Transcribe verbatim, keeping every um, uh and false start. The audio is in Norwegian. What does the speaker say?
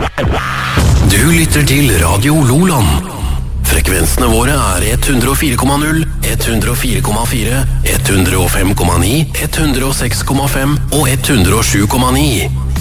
Du lytter til Radio Loland. Frekvensene våre er ett hundre og fire komma null, ett hundre og fire komma fire, ett hundre og fem komma ni, ett hundre og seks komma fem og ett hundre og sju komma ni.